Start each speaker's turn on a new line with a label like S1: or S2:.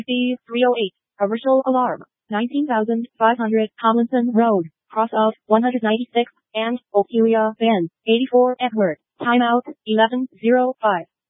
S1: B308, commercial alarm, 19,500 Tomlinson Road, cross of 196, and Ophelia Ben, 84 Edward, timeout, 11:05.